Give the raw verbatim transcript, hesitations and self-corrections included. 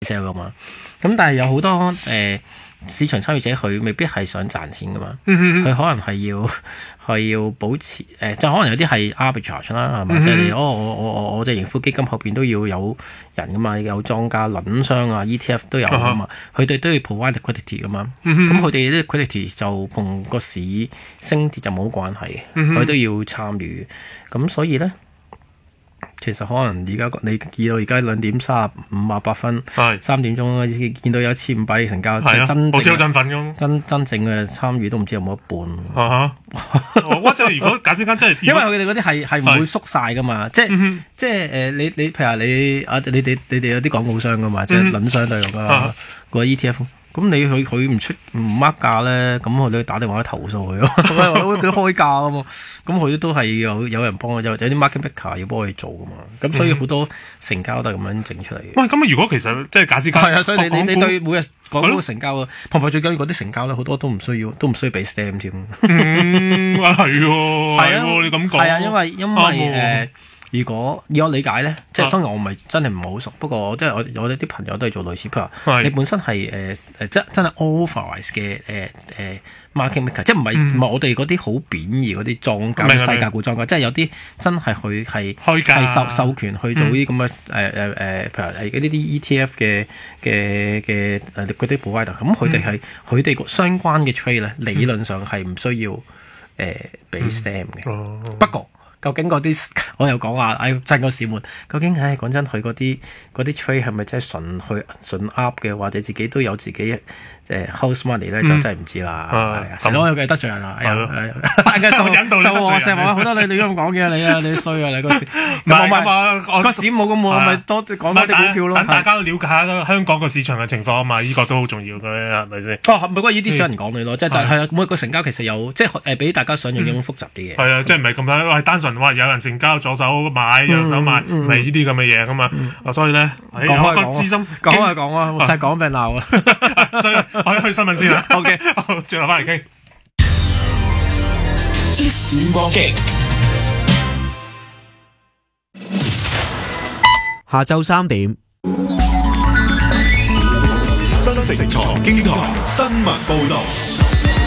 pre-sale 噶嘛。咁但係有好多誒、呃、市場參與者，佢未必係想賺錢噶嘛，佢、嗯、可能係要係要保持誒，即、呃、係可能有啲係 arbitrage 啦，係嘛？即係你哦，我我我我隻盈富基金後邊都要有人噶嘛，有莊家、輪商啊、E T F 都有噶嘛，佢哋、uh huh. 都要 provide liquidity 噶嘛。咁佢哋啲 liquidity 就同個市升跌就冇關係，佢、嗯、哼都要參與。咁所以咧。其實可能而家你見到而家兩點三十五啊八分，三是點鐘見到有一千五百億成交，啊、真正好似好振奮咁。 真真正嘅參與都唔知有冇一半。 啊或者如果假設間真係， 因為佢哋嗰啲係係唔會縮晒噶嘛，是即係、嗯、哼即係誒、呃、你你譬如話你啊你哋你哋有啲廣告商噶嘛，即係輪商對個個 E T F。咁你佢佢唔出唔 mark 價咧，咁我哋打電話去投訴佢咯。佢開價啊嘛，咁佢都係有有人幫，有有啲 market maker 要幫佢做噶嘛。咁所以好多成交都係咁樣整出嚟嘅。 喂，咁如果其實即係假設間， 係啊，所以你你你對每日講嗰個成交啊，同埋最緊要嗰啲成交咧，好多都唔需要，都唔需要俾 stamp 添。 嗯，係喎，係喎，你咁講。 係啊，因為因為誒。如果以我理解咧，即係當然我唔係真係唔係好熟，不過即係我我哋啲朋友都係做類似，譬如話你本身係誒誒真真係 authorized 嘅誒誒 market maker，即係唔係唔係我哋嗰啲好貶義嗰啲莊家、世界股莊家，即係有啲真係佢係係授授權去做啲咁嘅誒誒誒，譬如係嗰啲啲 E T F 嘅嘅嘅誒嗰啲 provider，咁佢哋係佢哋相關嘅 trade 咧，理論上係唔需要誒俾 stamp 嘅，不過。究竟嗰啲我又講話，哎趁個市悶，究竟唉講真，佢嗰啲嗰啲 trade 係咪真係純去純 up 嘅，或者自己都有自己誒 house money 咧，就真係唔知啦。係啊，成日我有計得罪人啊，係啊，大家受受我成日話好多你你咁講嘅你啊，你衰啊你個市，唔係唔係個市冇咁悶，咪多講多啲股票咯。 等大家了解下香港個市場嘅情況啊嘛，呢個都好重要嘅，係咪先？ 哦，不過呢啲少人講你咯，即係但係每個成交其實有即係誒比大家想象中複雜啲嘅。 係啊，即係唔係咁樣，喂單純。話有人成交左手買右手賣，唔係呢啲咁嘅嘢噶嘛，所以咧，我個資深講開講啊，唔使講俾人鬧啊， 所以我要去新聞先啦。 OK， 轉頭翻嚟傾。 即時搏擊， 下晝三點， 新城財經台新聞報道。